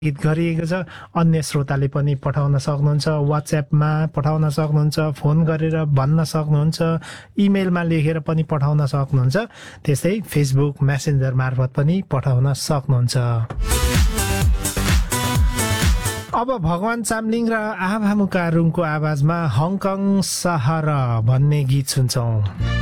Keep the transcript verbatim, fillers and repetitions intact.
गीत गरिएको छ। अन्य श्रोताले पनि पठाउन सक्नुहुन्छ, वाट्सएपमा पठाउन सक्नुहुन्छ, फोन गरेर भन्न सक्नुहुन्छ, इमेलमा लेखेर पनि पठाउन सक्नुहुन्छ, त्यस्तै फेसबुक मेसेन्जर मार्फत पनि पठाउन सक्नुहुन्छ। अब भगवान चामलिङ र आभा मुकारुङको आवाजमा हङकङ सहर भन्ने गीत सुन्छौं।